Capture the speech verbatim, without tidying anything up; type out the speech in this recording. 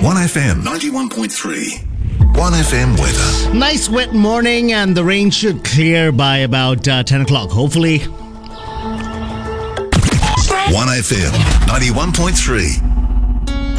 one F M ninety-one point three. one F M weather. Nice wet morning, and the rain should clear by about uh, ten o'clock, hopefully. one F M ninety-one point three.